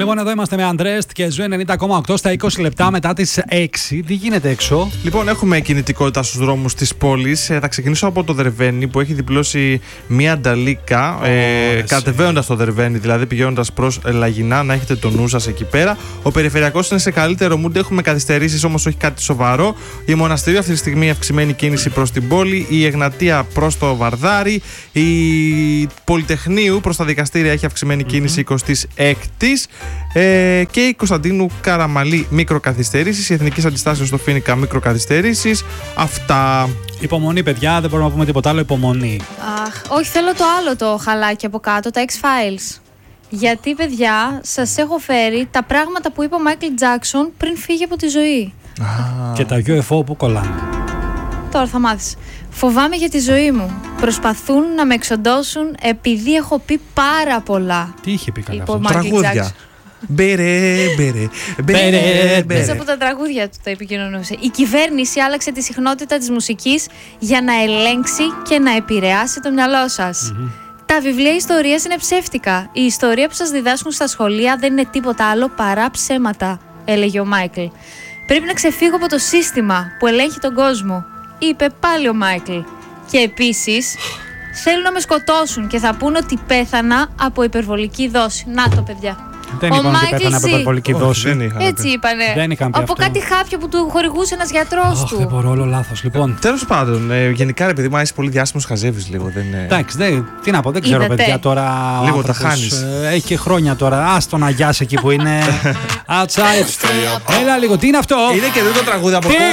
Λοιπόν, εδώ είμαστε με Αντρέστ και Ζου 90,8 στα 20 λεπτά μετά τις 6. Τι γίνεται έξω? Λοιπόν, έχουμε κινητικότητα στους δρόμους της πόλης. Θα ξεκινήσω από το Δερβαίνι που έχει διπλώσει μία νταλίκα. Κατεβαίνοντας το Δερβαίνι, δηλαδή πηγαίνοντας προς Λαγινά, να έχετε το νου σας εκεί πέρα. Ο περιφερειακός είναι σε καλύτερο mood. Έχουμε καθυστερήσεις, όμως όχι κάτι σοβαρό. Η Μοναστηρίου αυτή τη στιγμή αυξημένη κίνηση προς την πόλη. Η Εγνατία προς το Βαρδάρι. Η Πολυτεχνείου προς τα δικαστήρια έχει αυξημένη κίνηση 26ης. Και η Κωνσταντίνου Καραμαλή μικροκαθυστερήσεις. Η Εθνικής Αντιστάσεως στο Φοίνικα μικροκαθυστερήσεις. Αυτά. Υπομονή, παιδιά, δεν μπορούμε να πούμε τίποτα άλλο. Υπομονή. Αχ, όχι, θέλω το άλλο το χαλάκι από κάτω, τα X-Files. Γιατί, παιδιά, σας έχω φέρει τα πράγματα που είπε ο Μάικλ Τζάκσον πριν φύγει από τη ζωή. Και τα UFO που κολλάνε. Τώρα θα μάθεις. Φοβάμαι για τη ζωή μου. Προσπαθούν να με εξοντώσουν επειδή έχω πει πάρα πολλά. Τι είχε πει καλά αυτό? Τραγούδια. Μπερε, Μέσα από τα τραγούδια του τα επικοινωνούσε. Η κυβέρνηση άλλαξε τη συχνότητα της μουσικής για να ελέγξει και να επηρεάσει το μυαλό σας. Τα βιβλία ιστορίας είναι ψεύτικα. Η ιστορία που σας διδάσκουν στα σχολεία δεν είναι τίποτα άλλο παρά ψέματα, έλεγε ο Μάικλ. Πρέπει να ξεφύγω από το σύστημα που ελέγχει τον κόσμο, είπε πάλι ο Μάικλ. Και επίσης θέλουν να με σκοτώσουν και θα πούν ότι πέθανα από υπερβολική δόση. Να το, παιδιά. Δεν είπαν ότι πέθανε από υπερβολική δόση. Έτσι είπανε. Δεν είχαν πει από αυτό. κάτι χάπιο που του χορηγούσε ένας γιατρός του. Δεν μπορώ, όλο λάθος. Λοιπόν. Τέλος πάντων, γενικά επειδή μου είσαι πολύ διάσημος, χαζεύεις λίγο. Εντάξει, τι να πω, δεν ξέρω, παιδιά, τώρα. Λίγο τα χάνεις. Έχει και χρόνια τώρα. Άστο να γιάσει εκεί που είναι. Outside. Έλα λίγο, τι είναι αυτό? Είναι και το τραγούδι από